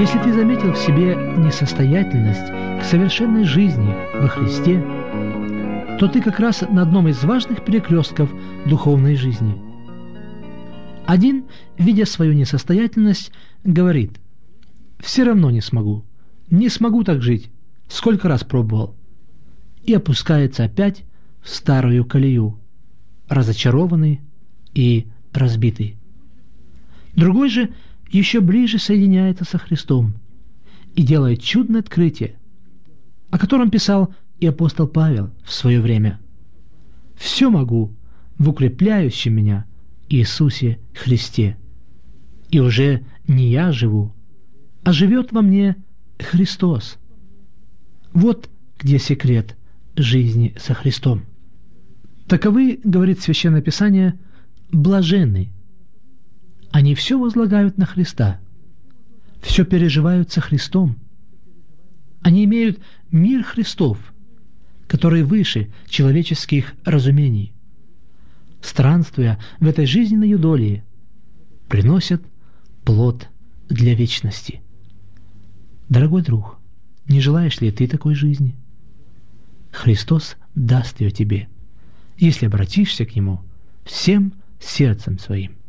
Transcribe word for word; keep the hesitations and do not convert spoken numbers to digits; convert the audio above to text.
Если ты заметил в себе несостоятельность к совершенной жизни во Христе, то ты как раз на одном из важных перекрестков духовной жизни. Один, видя свою несостоятельность, говорит: «Все равно не смогу, не смогу так жить, сколько раз пробовал», и опускается опять в старую колею, разочарованный и разбитый. Другой же еще ближе соединяется со Христом и делает чудное открытие, о котором писал и апостол Павел в свое время: «Все могу в укрепляющем меня Иисусе Христе. И уже не я живу, а живет во мне Христос». Вот где секрет жизни со Христом. Таковы, говорит Священное Писание, блаженны. Они все возлагают на Христа, все переживают со Христом. Они имеют мир Христов, который выше человеческих разумений. Странствуя в этой жизненной юдолии, приносят плод для вечности. Дорогой друг, не желаешь ли ты такой жизни? Христос даст ее тебе, если обратишься к Нему всем сердцем своим.